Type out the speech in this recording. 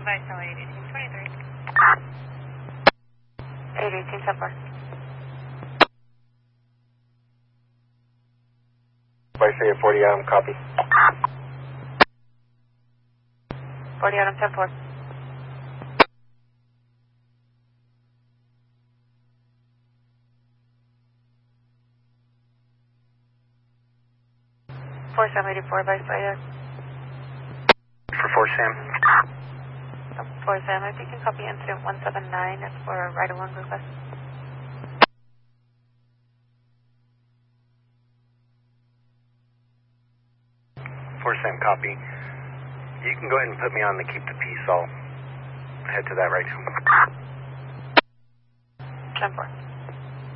by Sally 1823. 818, 10-4. By say 40 Adam, copy. 40 Adam, 10-4. For Sam 84 by Sayed. For 4 Sam. For Sam, if you can copy incident 179, it's for a ride-along request. 4 Sam, copy. You can go ahead and put me on the keep the peace. I'll head to that right now. 10-4.